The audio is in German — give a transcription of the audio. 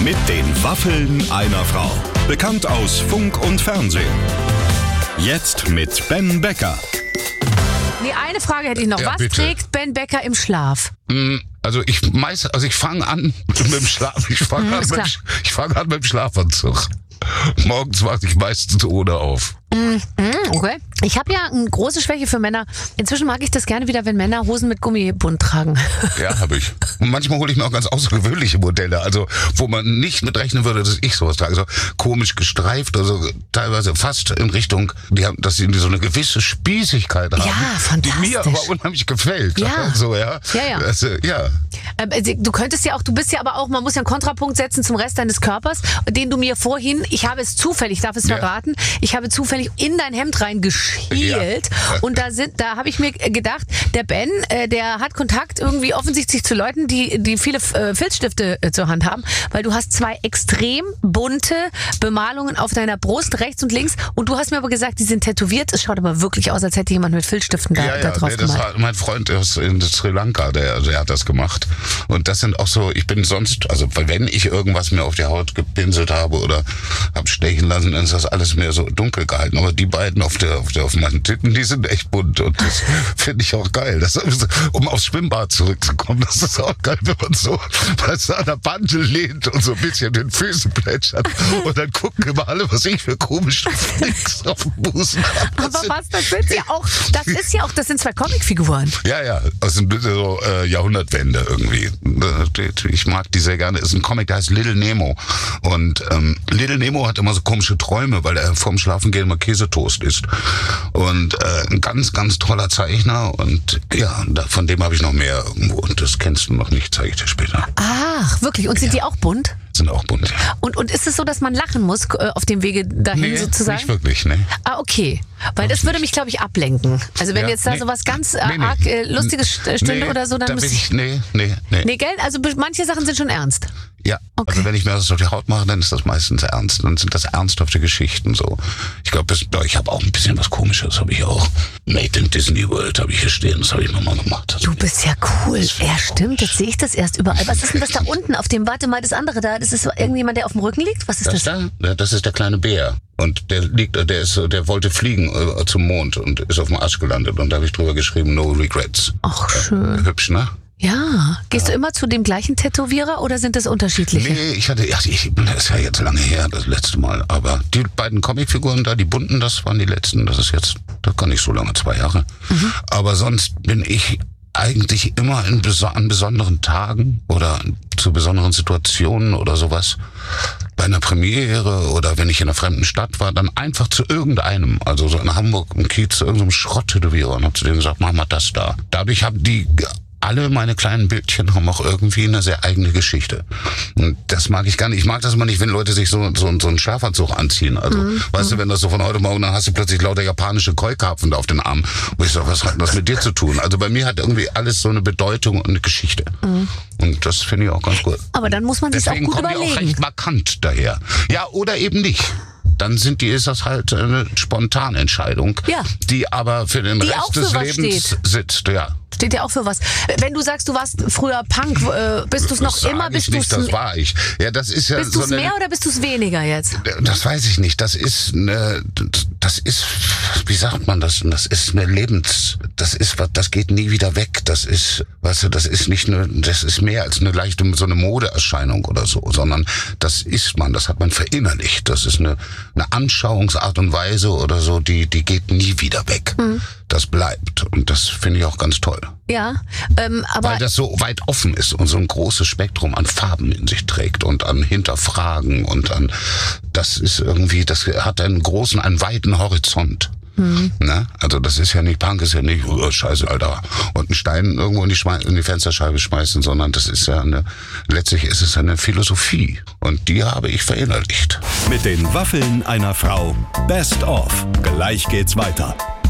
Mit den Waffeln einer Frau. Bekannt aus Funk und Fernsehen. Jetzt mit Ben Becker. Nee, eine Frage hätte ich noch. Ja, Was bitte. trägt Ben Becker im Schlaf? Also ich fange an mit dem Schlaf. Ich fange an, mit dem Schlafanzug. Morgens wache ich meistens ohne auf. Okay. Ich habe ja eine große Schwäche für Männer. Inzwischen mag ich das gerne wieder, wenn Männer Hosen mit Gummibund tragen. Ja, habe ich. Und manchmal hole ich mir auch ganz außergewöhnliche Modelle, also wo man nicht mit rechnen würde, dass ich sowas trage. So komisch gestreift, also teilweise fast in Richtung, dass sie so eine gewisse Spießigkeit haben, fantastisch. die mir aber unheimlich gefällt. Ja. So, ja. Ja. Also, ja. Du könntest ja auch, du bist ja aber auch, man muss ja einen Kontrapunkt setzen zum Rest deines Körpers, den du mir vorhin, ich habe es zufällig, ich darf es verraten, ich habe zufällig in dein Hemd reingeschielt und da habe ich mir gedacht, der Ben, der hat Kontakt irgendwie offensichtlich zu Leuten, die viele Filzstifte zur Hand haben, weil du hast 2 extrem bunte Bemalungen auf deiner Brust, rechts und links, und du hast mir aber gesagt, die sind tätowiert. Es schaut aber wirklich aus, als hätte jemand mit Filzstiften da drauf das gemalt. war mein Freund in Sri Lanka, der hat das gemacht. Und das sind auch so, ich bin sonst, also wenn ich irgendwas mir auf die Haut gepinselt habe oder hab stechen lassen, dann ist das alles mehr so dunkel gehalten. Aber die beiden auf meinen Titten, die sind echt bunt, und das finde ich auch geil. Um aufs Schwimmbad zurückzukommen, das ist auch geil, wenn man so an der Bande lehnt und so ein bisschen den Füßen plätschert. Und dann gucken immer alle, was ich für komische Flicks auf dem Busen habe. Aber das sind 2 Comicfiguren. Ja, also so Jahrhundertwende irgendwie. Ich mag die sehr gerne. Ist ein Comic, der heißt Little Nemo. Und Little Nemo hat immer so komische Träume, weil er vorm Schlafengehen immer Käsetoast isst. Und ein ganz, ganz toller Zeichner. Und ja, von dem habe ich noch mehr irgendwo. Und das kennst du noch nicht, zeige ich dir später. Ach, wirklich? Und sind die auch bunt? Sind auch bunt, ja. Und ist es so, dass man lachen muss auf dem Wege dahin sozusagen? Nicht wirklich, ne. Ah, okay. Weil das würde mich, glaube ich, ablenken. Also wenn jetzt da sowas ganz arg Lustiges stünde oder so, dann müsste ich... Nee, gell? Also manche Sachen sind schon ernst. Ja, okay. Also wenn ich mir das auf die Haut mache, dann ist das meistens ernst. Dann sind das ernsthafte Geschichten so. Ich glaube, ich habe auch ein bisschen was Komisches, habe ich auch. Made in Disney World habe ich hier stehen, das habe ich mal gemacht. Du bist ja cool. Ja, stimmt, jetzt sehe ich das erst überall. Was ist denn das da unten auf dem, warte mal, das andere da? Das ist irgendjemand, der auf dem Rücken liegt? Was ist das? Das ist der kleine Bär. Und der wollte fliegen zum Mond und ist auf dem Arsch gelandet. Und da habe ich drüber geschrieben, no regrets. Ach, schön. Hübsch, ne? Ja. Gehst du immer zu dem gleichen Tätowierer oder sind das unterschiedliche? Nee, das ist ja jetzt lange her, das letzte Mal. Aber die beiden Comicfiguren da, die bunten, das waren die letzten. Das ist jetzt, das kann nicht so lange, 2 Jahre. Aber sonst bin ich eigentlich immer an besonderen Tagen oder zu besonderen Situationen oder sowas, bei einer Premiere oder wenn ich in einer fremden Stadt war, dann einfach zu irgendeinem, also so in Hamburg im Kiez, zu irgendeinem Schrott-Tätowierer und hab zu denen gesagt, mach mal das da. Dadurch haben alle meine kleinen Bildchen haben auch irgendwie eine sehr eigene Geschichte. Und das mag ich gar nicht. Ich mag das immer nicht, wenn Leute sich so einen Schlafanzug anziehen. Also, weißt du, wenn das so von heute Morgen, dann hast du plötzlich lauter japanische Koi-Karpfen da auf den Armen. Und ich sage, was hat das mit dir zu tun? Also bei mir hat irgendwie alles so eine Bedeutung und eine Geschichte. Und das finde ich auch ganz gut. Aber dann muss man sich auch gut kommen überlegen. Die auch recht markant daher. Ja, oder eben nicht. Dann ist das halt eine Spontanentscheidung, die aber für den Rest des Lebens sitzt, ja. Steht ja auch für was. Wenn du sagst, du warst früher Punk, bist du es noch immer? Das war ich. Ja, das ist ja bist du es mehr oder bist du es weniger jetzt? Das weiß ich nicht. Das ist, wie sagt man das? Das ist eine das geht nie wieder weg. Das ist, weißt du, das ist mehr als eine leichte, so eine Modeerscheinung oder so, sondern das hat man verinnerlicht. Das ist eine Anschauungsart und Weise oder so, die geht nie wieder weg. Das bleibt. Und das finde ich auch ganz toll. Ja, aber... Weil das so weit offen ist und so ein großes Spektrum an Farben in sich trägt und an Hinterfragen und das ist irgendwie, das hat einen weiten Horizont. Ne? Also das ist ja nicht, Punk ist ja nicht, oh, scheiße, Alter, und einen Stein irgendwo in die Fensterscheibe schmeißen, sondern das ist ja letztlich ist es eine Philosophie und die habe ich verinnerlicht. Mit den Waffeln einer Frau. Best of. Gleich geht's weiter.